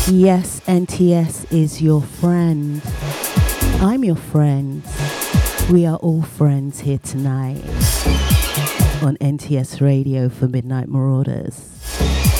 Yes, NTS is your friend. I'm your friend. We are all friends here tonight on NTS Radio for Midnight Marauders.